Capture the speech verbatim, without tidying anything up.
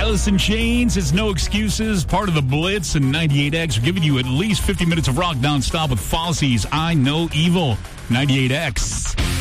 Alice in Chains, it's No Excuses, part of the Blitz and ninety-eight X. We're giving you at least fifty minutes of rock nonstop with Fosse's I Know Evil. ninety-eight X.